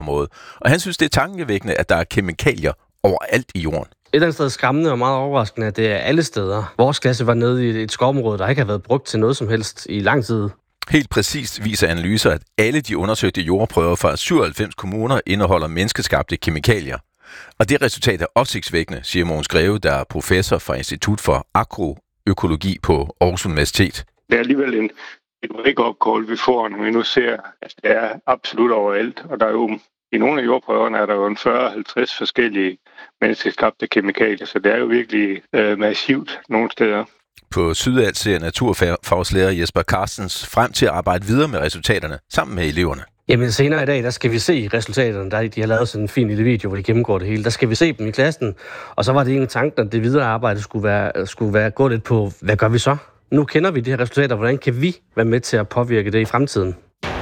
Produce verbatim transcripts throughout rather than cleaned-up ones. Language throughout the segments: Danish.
område. Og han synes, det er tankevækkende, at der er kemikalier overalt i jorden. Et eller andet sted skræmmende og meget overraskende, at det er alle steder. Vores klasse var nede i et skovområde, der ikke har været brugt til noget som helst i lang tid. Helt præcist viser analyser, at alle de undersøgte jordprøver fra syvoghalvfems kommuner indeholder menneskeskabte kemikalier. Og det resultat er opsigtsvækkende, siger Mogens Greve, der er professor fra Institut for Agroøkologi på Aarhus Universitet. Det er alligevel en, et wake-up call, vi får, når vi nu ser, at det er absolut overalt. Og der er jo, i nogle af jordprøverne er der jo en fyrre til halvtreds forskellige menneskeskabte kemikalier, så det er jo virkelig øh, massivt nogle steder. På Sydals ser naturfagslærer Jesper Carstens frem til at arbejde videre med resultaterne sammen med eleverne. Jamen senere i dag, der skal vi se resultaterne. Der, de har lavet sådan en fin lille video, hvor de gennemgår det hele. Der skal vi se dem i klassen. Og så var det egentlig tanken, at det videre arbejde skulle være, skulle være gå lidt på, hvad gør vi så? Nu kender vi de her resultater. Hvordan kan vi være med til at påvirke det i fremtiden?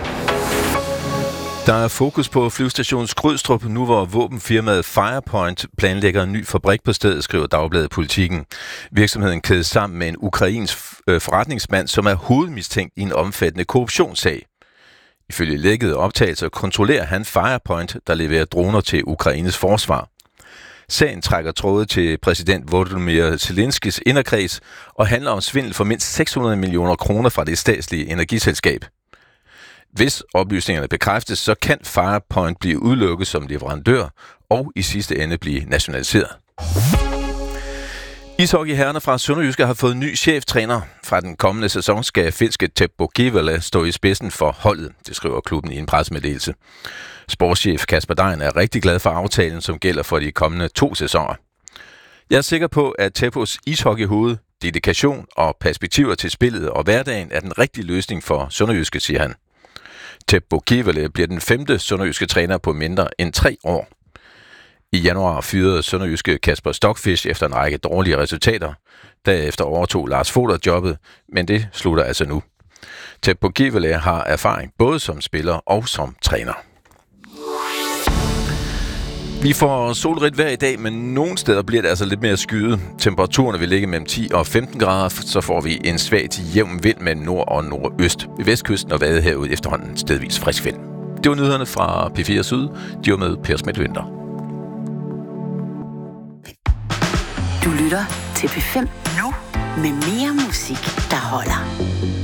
Der er fokus på flyvestationen Skrydstrup, nu hvor våbenfirmaet Firepoint planlægger en ny fabrik på stedet, skriver Dagbladet Politikken. Virksomheden kædes sammen med en ukrainsk forretningsmand, som er hovedmistænkt i en omfattende korruptionssag. Ifølge lækkede optagelser kontrollerer han Firepoint, der leverer droner til Ukraines forsvar. Sagen trækker tråde til præsident Volodymyr Zelenskis inderkreds og handler om svindel for mindst seks hundrede millioner kroner fra det statslige energiselskab. Hvis oplysningerne bekræftes, så kan Firepoint blive udelukket som leverandør og i sidste ende blive nationaliseret. Ishockeyherrerne fra Sønderjyske har fået ny cheftræner. Fra den kommende sæson skal finske Teppo Kivelä stå i spidsen for holdet, det skriver klubben i en pressemeddelelse. Sportschef Kasper Dein er rigtig glad for aftalen, som gælder for de kommende to sæsoner. Jeg er sikker på, at Teppos ishockeyhoved, dedikation og perspektiver til spillet og hverdagen er den rigtige løsning for Sønderjyske, siger han. Teppo Kivelä bliver den femte sønderjyske træner på mindre end tre år. I januar fyrede sønderjyske Kasper Stockfish efter en række dårlige resultater. Derefter overtog Lars Foder jobbet, men det slutter altså nu. Teppo Kivelä har erfaring både som spiller og som træner. Vi får solrigt vejr i dag, men nogle steder bliver det altså lidt mere skyet. Temperaturerne vil ligge mellem ti og femten grader, så får vi en svag til jævn vind med nord og nordøst. Ved vestkysten og Vadehavet efterhånden stedvis frisk vind. Det var nyhederne fra P fire Syd. De var med Per Smidt-Winther. Du lytter til P fem nu med mere musik, der holder.